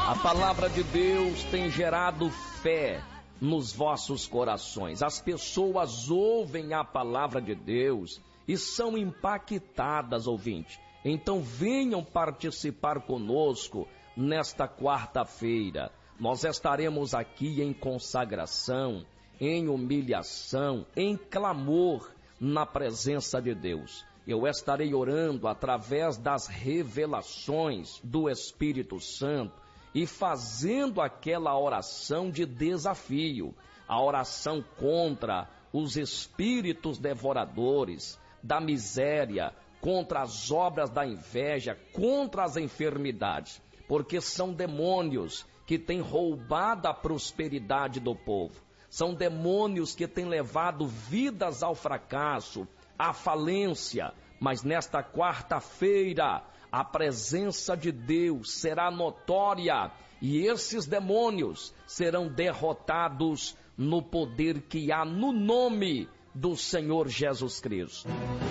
A palavra de Deus tem gerado fé nos vossos corações. As pessoas ouvem a palavra de Deus e são impactadas, ouvinte. Então venham participar conosco nesta quarta-feira. Nós estaremos aqui em consagração, em humilhação, em clamor na presença de Deus. Eu estarei orando através das revelações do Espírito Santo e fazendo aquela oração de desafio, a oração contra os espíritos devoradores, da miséria, contra as obras da inveja, contra as enfermidades, porque são demônios que têm roubado a prosperidade do povo, são demônios que têm levado vidas ao fracasso, à falência. Mas nesta quarta-feira, a presença de Deus será notória e esses demônios serão derrotados no poder que há no nome do Senhor Jesus Cristo.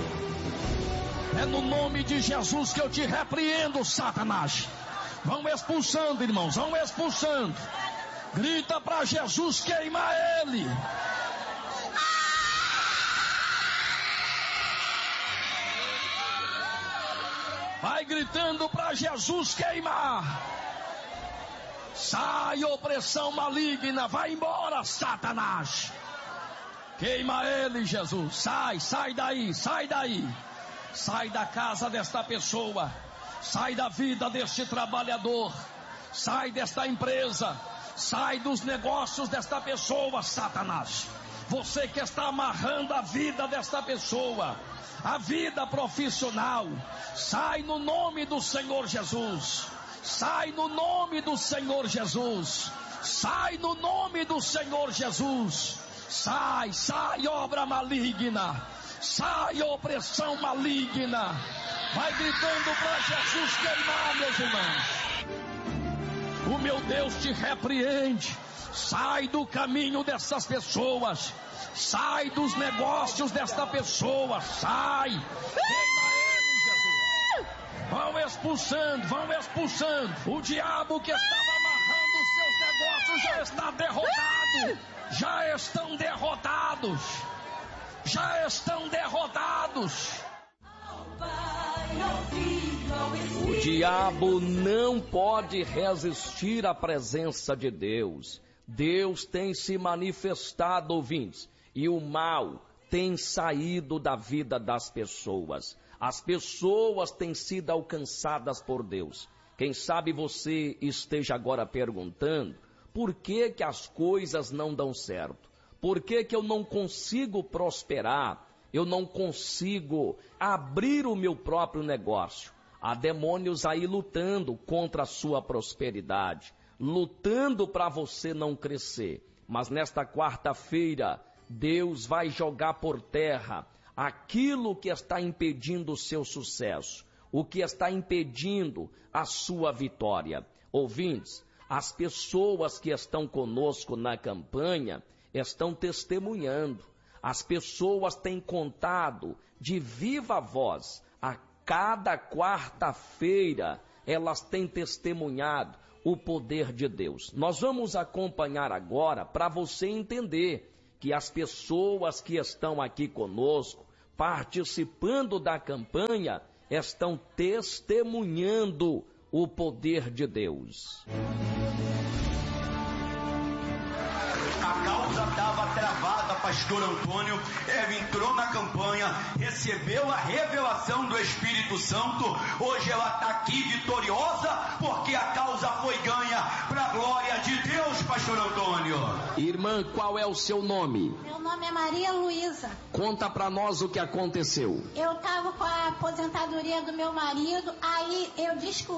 É no nome de Jesus que eu te repreendo, Satanás. Vão expulsando, irmãos, vão expulsando. Grita para Jesus, queima ele. Vai gritando para Jesus queimar. Sai, opressão maligna, vai embora, Satanás. Queima ele, Jesus. Sai daí, sai daí. Sai da casa desta pessoa. Sai da vida deste trabalhador. Sai desta empresa. Sai dos negócios desta pessoa, Satanás. Você que está amarrando a vida desta pessoa, a vida profissional, sai no nome do Senhor Jesus. Sai no nome do Senhor Jesus. Sai no nome do Senhor Jesus. Sai, obra maligna. Sai, opressão maligna. Vai gritando para Jesus queimar, meus irmãos. O meu Deus te repreende. Sai do caminho dessas pessoas. Sai dos negócios desta pessoa. Sai. Queima ele, Jesus. Vão expulsando, vão expulsando. O diabo que estava amarrando os seus negócios já está derrotado. Já estão derrotados. Já estão derrotados. O diabo não pode resistir à presença de Deus. Deus tem se manifestado, ouvintes, e o mal tem saído da vida das pessoas. As pessoas têm sido alcançadas por Deus. Quem sabe você esteja agora perguntando, por que que as coisas não dão certo? Por que que eu não consigo prosperar? Eu não consigo abrir o meu próprio negócio? Há demônios aí lutando contra a sua prosperidade, lutando para você não crescer. Mas nesta quarta-feira, Deus vai jogar por terra aquilo que está impedindo o seu sucesso, o que está impedindo a sua vitória. Ouvintes, as pessoas que estão conosco na campanha estão testemunhando. As pessoas têm contado de viva voz. A cada quarta-feira elas têm testemunhado o poder de Deus. Nós vamos acompanhar agora para você entender que as pessoas que estão aqui conosco, participando da campanha, estão testemunhando o poder de Deus. A causa estava travada, pastor Antônio. Ela entrou na campanha, recebeu a revelação do Espírito Santo. Hoje ela está aqui vitoriosa, porque a causa foi ganha para a glória de Deus, pastor Antônio. Irmã, qual é o seu nome? Meu nome é Maria Luísa. Conta para nós o que aconteceu. Eu estava com a aposentadoria do meu marido, aí eu descobri